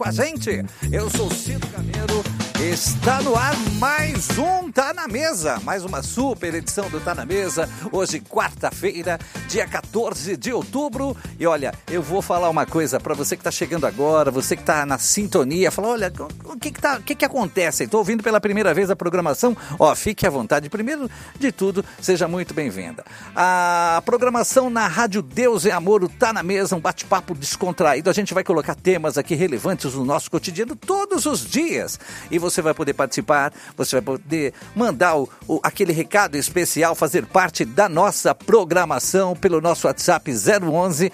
Com a gente, eu sou o Cido Caneiro, está no ar mais um Tá Na Mesa, mais uma super edição do Tá Na Mesa, hoje quarta-feira, dia 14 de outubro, e olha, eu vou falar uma coisa para você que está chegando agora, você que está na sintonia, fala, olha, o que acontece? Estou ouvindo pela primeira vez a programação, fique à vontade, primeiro de tudo, seja muito bem-vinda. A programação na Rádio Deus é Amor, o Tá Na Mesa, um bate-papo descontraído, a gente vai colocar temas aqui relevantes no nosso cotidiano todos os dias. E você vai poder participar, você vai poder mandar aquele recado especial, fazer parte da nossa programação pelo nosso WhatsApp 011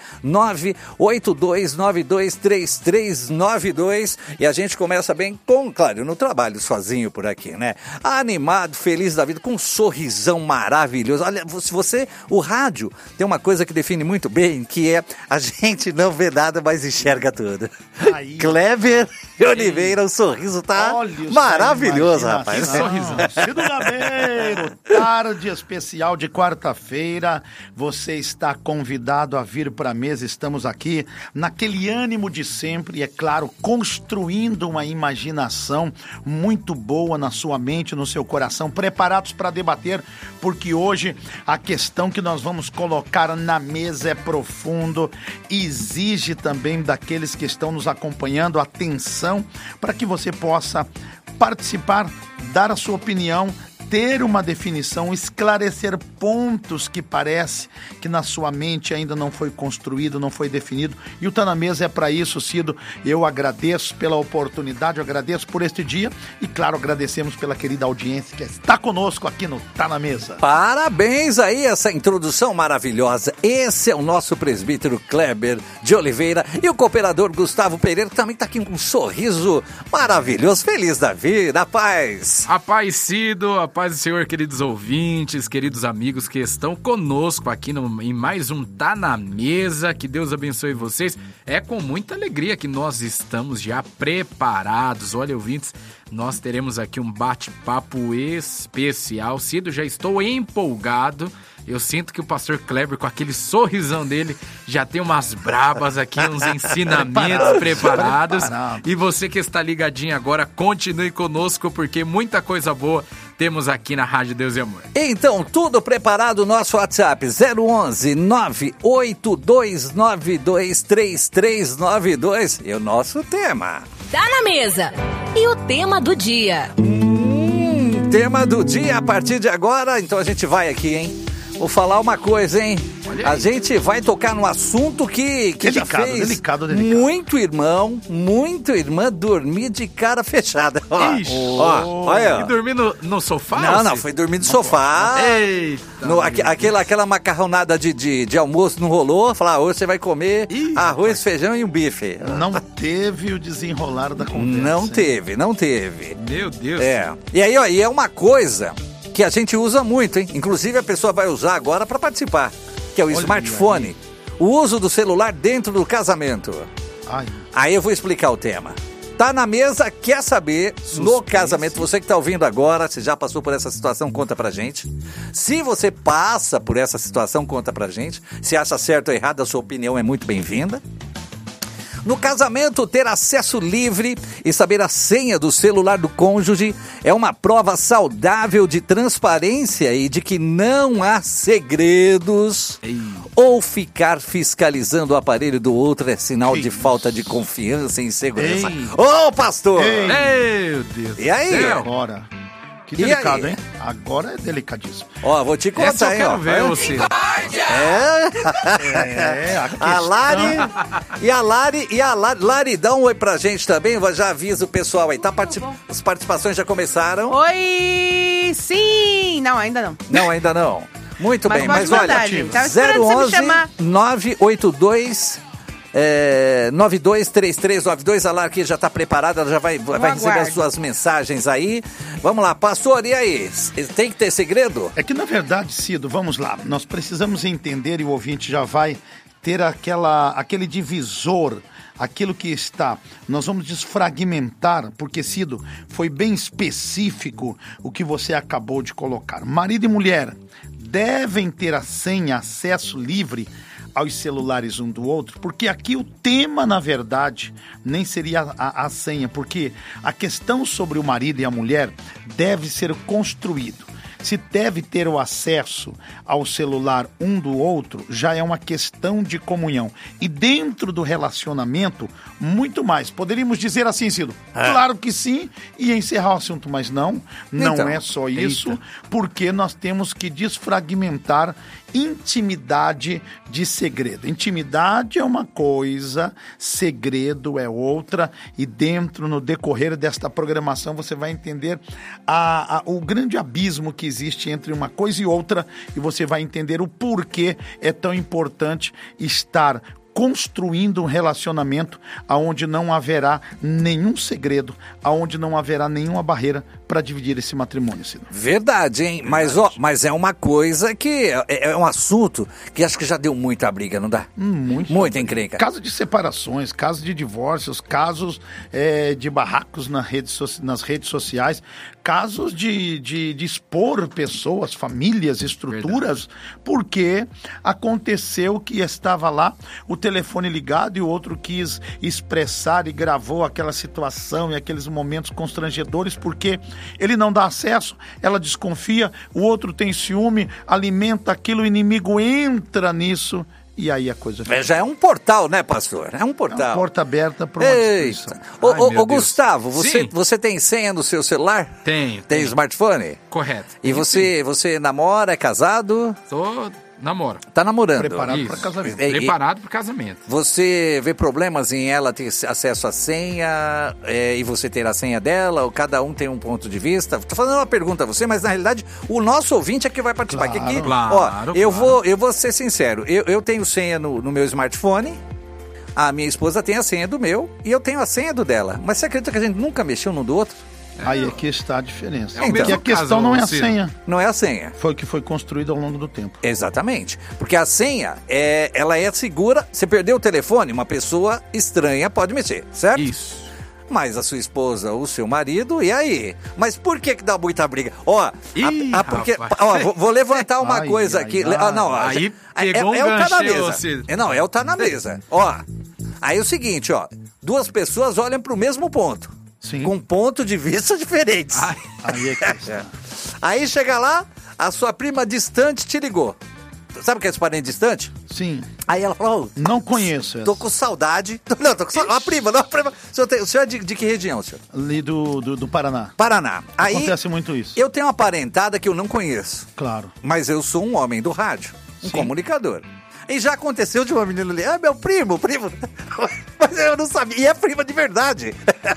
982923392. E a gente começa bem com, claro, eu não trabalho sozinho por aqui, né? Animado, feliz da vida, com um sorrisão maravilhoso. Olha, o rádio tem uma coisa que define muito bem, que é a gente não vê nada, mas enxerga tudo. Aí. Kleber Oliveira, o sorriso tá maravilhoso, rapaz. Que sorrisão. Cido Gabeiro, tarde especial de quarta-feira. Você está convidado a vir para a mesa. Estamos aqui naquele ânimo de sempre e, é claro, construindo uma imaginação muito boa na sua mente, no seu coração, preparados para debater, porque hoje a questão que nós vamos colocar na mesa é profundo, exige também daqueles que estão nos acompanhando atenção para que você possa participar, dar a sua opinião, ter uma definição, esclarecer pontos que parece que na sua mente ainda não foi construído, não foi definido. E o Tá Na Mesa é para isso, Cido. Eu agradeço pela oportunidade, eu agradeço por este dia e, claro, agradecemos pela querida audiência que está conosco aqui no Tá Na Mesa. Parabéns aí, essa introdução maravilhosa. Esse é o nosso presbítero Kleber de Oliveira e o cooperador Gustavo Pereira, que também está aqui com um sorriso maravilhoso, feliz da vida, a paz. A paz, Cido, a paz do Senhor, queridos ouvintes, queridos amigos que estão conosco aqui em mais um Tá Na Mesa. Que Deus abençoe vocês. É com muita alegria que nós estamos já preparados. Olha, ouvintes, nós teremos aqui um bate-papo especial. Cido, já estou empolgado. Eu sinto que o pastor Kleber, com aquele sorrisão dele, já tem umas brabas aqui, uns ensinamentos preparados. E você que está ligadinho agora, continue conosco, porque muita coisa boa temos aqui na Rádio Deus e Amor. Então, tudo preparado, nosso WhatsApp 011 982923392 e o nosso tema. Tá na mesa. E o tema do dia? Tema do dia a partir de agora, então a gente vai aqui, hein? Vou falar uma coisa, hein? A gente vai tocar num assunto que já fez delicado. muito irmã dormir de cara fechada. Olha. E dormir no sofá? Não, foi dormir no sofá. Eita. Aquela macarronada de almoço não rolou. Falar, hoje você vai comer arroz, feijão e um bife. Não teve o desenrolar da conversa. Não teve. Meu Deus. E aí, é uma coisa que a gente usa muito, hein? Inclusive a pessoa vai usar agora para participar, que é o smartphone. O uso do celular dentro do casamento. Aí eu vou explicar o tema. Tá na mesa, quer saber, no casamento, você que tá ouvindo agora, se já passou por essa situação, conta pra gente. Se você passa por essa situação, conta pra gente. Se acha certo ou errado, a sua opinião é muito bem-vinda. No casamento, ter acesso livre e saber a senha do celular do cônjuge é uma prova saudável de transparência e de que não há segredos. Ou ficar fiscalizando o aparelho do outro é sinal de falta de confiança e insegurança. Ô, pastor! Meu Deus! E aí? Agora... Que delicado, hein? Agora é delicadíssimo. Vou te contar, essa eu quero ver você. A Lari, dá um oi pra gente também, eu já aviso o pessoal aí, as participações já começaram? Oi, sim! Não, ainda não. Não, ainda não. Muito bem, mas olha, 011 982 923392, a Lara aqui já está preparada, ela já vai receber as suas mensagens aí. Vamos lá, pastor, e aí? Tem que ter segredo? É que na verdade, Cido, vamos lá, nós precisamos entender, e o ouvinte já vai ter aquele divisor, aquilo que está. Nós vamos desfragmentar, porque, Cido, foi bem específico o que você acabou de colocar. Marido e mulher devem ter a senha, acesso livre aos celulares um do outro, porque aqui o tema, na verdade, nem seria a senha, porque a questão sobre o marido e a mulher deve ser construído. Se deve ter o acesso ao celular um do outro, já é uma questão de comunhão. E dentro do relacionamento, muito mais. Poderíamos dizer assim, Cido? Claro que sim, e encerrar o assunto, mas não então, é só isso, porque nós temos que desfragmentar intimidade de segredo. Intimidade é uma coisa, segredo é outra, e no decorrer desta programação você vai entender o grande abismo que existe entre uma coisa e outra, e você vai entender o porquê é tão importante estar construindo um relacionamento onde não haverá nenhum segredo, onde não haverá nenhuma barreira para dividir esse matrimônio, Ciro. Verdade, hein? Verdade. Mas é uma coisa que é um assunto que acho que já deu muita briga, não dá? Muita encrenca. Casos de separações, casos de divórcios, casos de barracos nas redes sociais, casos de expor pessoas, famílias, estruturas, verdade, porque aconteceu que estava lá o telefone ligado e o outro quis expressar e gravou aquela situação e aqueles momentos constrangedores porque ele não dá acesso, ela desconfia, o outro tem ciúme, alimenta aquilo, o inimigo entra nisso e aí a coisa fica. Já é um portal, né, pastor? É um portal. É uma porta aberta para uma destruição. Ô Gustavo, você tem senha no seu celular? Tenho. Tem smartphone? Correto. E você namora, é casado? Namora. Tá namorando. Preparado para casamento. Preparado para casamento. Você vê problemas em ela ter acesso à senha e você ter a senha dela? Ou cada um tem um ponto de vista? Tô fazendo uma pergunta a você, mas na realidade o nosso ouvinte é que vai participar. Claro, aqui, claro. Eu vou ser sincero. Eu tenho senha no meu smartphone. A minha esposa tem a senha do meu e eu tenho a senha do dela. Mas você acredita que a gente nunca mexeu num do outro? Aí é que está a diferença. Porque a questão não é a senha. Não é a senha. Foi o que foi construído ao longo do tempo. Exatamente. Porque a senha, ela é segura. Você perdeu o telefone, uma pessoa estranha pode mexer, certo? Isso. Mas a sua esposa, o seu marido, e aí? Mas por que dá muita briga? Vou levantar uma coisa aqui. Aí pegou é o tá na mesa. É o tá na mesa. Aí é o seguinte, duas pessoas olham para o mesmo ponto. Sim. Com pontos de vista diferentes. Aí é que está. Aí chega lá, a sua prima distante te ligou. Sabe o que é esse parente distante? Sim. Aí ela falou... Não conheço essa. Tô com saudade. Não, tô com saudade. Uma prima. O senhor é de que região, senhor? Ali do Paraná. Paraná. Aí, acontece muito isso. Eu tenho uma parentada que eu não conheço. Claro. Mas eu sou um homem do rádio. Um comunicador. E já aconteceu de uma menina ali, meu primo. Mas eu não sabia, e é prima de verdade.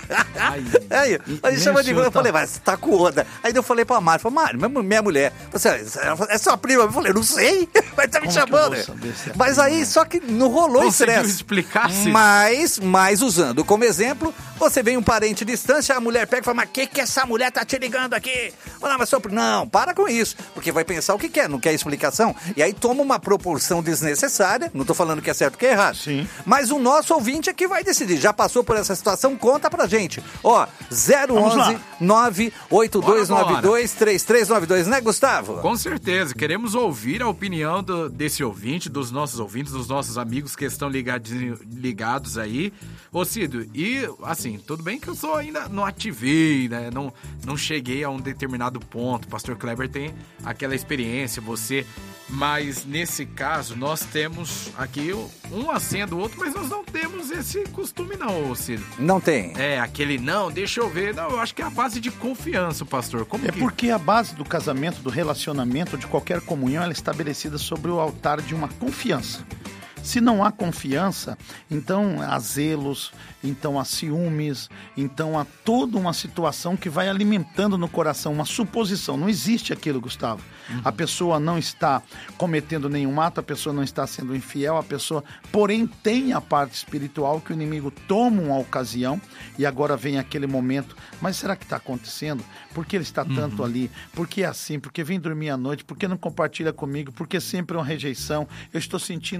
Aí chama de... Eu falei, mas você tá com onda. Aí eu falei pra Mari, minha mulher, é sua prima? Eu falei, não sei, mas tá me chamando. Mas aí, só que não rolou estresse. Conseguiu explicar, sim. Mas usando como exemplo, você vem um parente distante, a mulher pega e fala, mas que essa mulher tá te ligando aqui? Não, para com isso, porque vai pensar o que quer, não quer explicação, e aí toma uma proporção desnecessária, não tô falando que é certo ou que é errado. Sim. Mas o nosso ouvinte é que vai decidir. Já passou por essa situação? Conta pra gente. 011 98292 3392, né, Gustavo? Com certeza. Queremos ouvir a opinião desse ouvinte, dos nossos ouvintes, dos nossos amigos que estão ligados aí. Ô, Cido, e assim, tudo bem que eu ainda não ativei, né? Não cheguei a um determinado ponto. O pastor Kleber tem aquela experiência, você... Mas nesse caso, nós temos aqui um a senha do outro, mas nós não temos esse costume não, Ciro. Não tem? Aquele deixa eu ver. Não, eu acho que é a base de confiança, pastor. Porque a base do casamento, do relacionamento, de qualquer comunhão, ela é estabelecida sobre o altar de uma confiança. Se não há confiança, então há zelos, então há ciúmes, então há toda uma situação que vai alimentando no coração uma suposição. Não existe aquilo, Gustavo. A pessoa não está cometendo nenhum ato, a pessoa não está sendo infiel, a pessoa, porém, tem a parte espiritual que o inimigo toma uma ocasião e agora vem aquele momento. Mas será que está acontecendo? Por que ele está tanto ali? Por que é assim? Por que vem dormir à noite? Por que não compartilha comigo? Por que sempre é uma rejeição? Eu estou sentindo ele longe.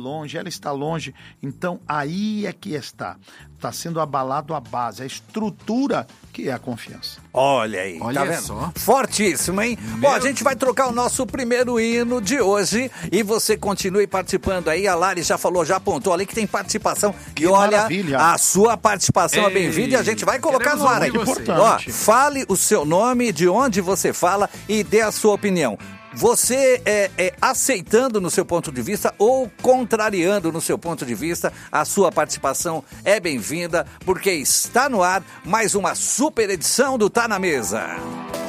longe, ela está longe. Então, aí é que está. Está sendo abalado a base, a estrutura que é a confiança. Olha aí, olha, tá vendo? Só. Fortíssimo, hein? Bom, a gente vai trocar o nosso primeiro hino de hoje e você continue participando aí. A Lari já falou, já apontou ali que tem participação. Que e olha, maravilha. A sua participação é bem-vinda e a gente vai colocar no ar aí. Ó, fale o seu nome, de onde você fala e dê a sua opinião. Você aceitando no seu ponto de vista ou contrariando no seu ponto de vista, a sua participação é bem-vinda, porque está no ar mais uma super edição do Tá Na Mesa.